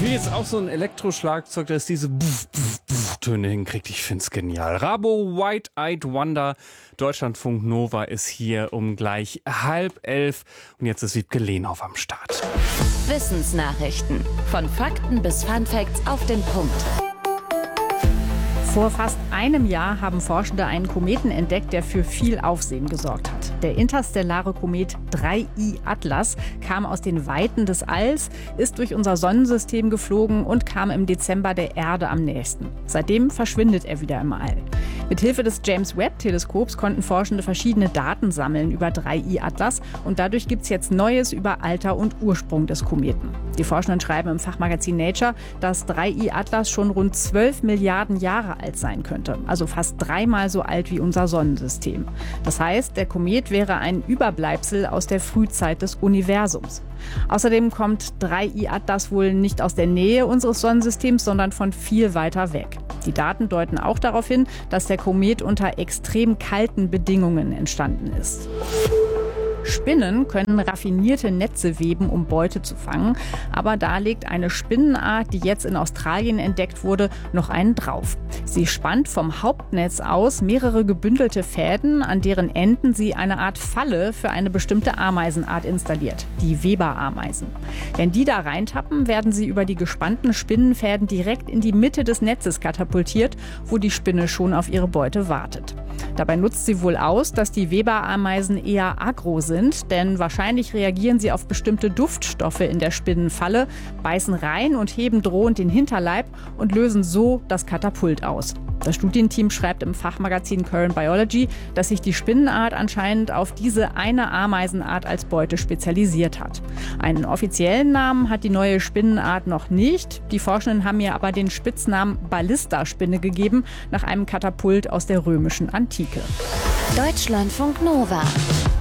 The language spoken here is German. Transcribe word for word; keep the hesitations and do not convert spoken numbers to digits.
Ich will jetzt auch so ein Elektroschlagzeug, das diese Buff, Buff, Buff Töne hinkriegt. Ich find's genial. Rabo White-Eyed Wonder, Deutschlandfunk Nova ist hier um gleich halb elf. Und jetzt ist Wiebke Lehnhoff am Start. Wissensnachrichten. Von Fakten bis Funfacts auf den Punkt. Vor fast einem Jahr haben Forschende einen Kometen entdeckt, der für viel Aufsehen gesorgt hat. Der interstellare Komet drei I Atlas kam aus den Weiten des Alls, ist durch unser Sonnensystem geflogen und kam im Dezember der Erde am nächsten. Seitdem verschwindet er wieder im All. Mithilfe des James-Webb-Teleskops konnten Forschende verschiedene Daten sammeln über drei I Atlas und dadurch gibt es jetzt Neues über Alter und Ursprung des Kometen. Die Forschenden schreiben im Fachmagazin Nature, dass drei I Atlas schon rund zwölf Milliarden Jahre alt sein könnte, also fast dreimal so alt wie unser Sonnensystem. Das heißt, der Komet wäre ein Überbleibsel aus der Frühzeit des Universums. Außerdem kommt drei I Atlas wohl nicht aus der Nähe unseres Sonnensystems, sondern von viel weiter weg. Die Daten deuten auch darauf hin, dass der Komet unter extrem kalten Bedingungen entstanden ist. Spinnen können raffinierte Netze weben, um Beute zu fangen. Aber da legt eine Spinnenart, die jetzt in Australien entdeckt wurde, noch einen drauf. Sie spannt vom Hauptnetz aus mehrere gebündelte Fäden, an deren Enden sie eine Art Falle für eine bestimmte Ameisenart installiert, die Weberameisen. Wenn die da reintappen, werden sie über die gespannten Spinnenfäden direkt in die Mitte des Netzes katapultiert, wo die Spinne schon auf ihre Beute wartet. Dabei nutzt sie wohl aus, dass die Weberameisen eher aggro sind, denn wahrscheinlich reagieren sie auf bestimmte Duftstoffe in der Spinnenfalle, beißen rein und heben drohend den Hinterleib und lösen so das Katapult aus. Das Studienteam schreibt im Fachmagazin Current Biology, dass sich die Spinnenart anscheinend auf diese eine Ameisenart als Beute spezialisiert hat. Einen offiziellen Namen hat die neue Spinnenart noch nicht. Die Forschenden haben ihr aber den Spitznamen Ballistaspinne gegeben, nach einem Katapult aus der römischen Antike. Deutschlandfunk Nova.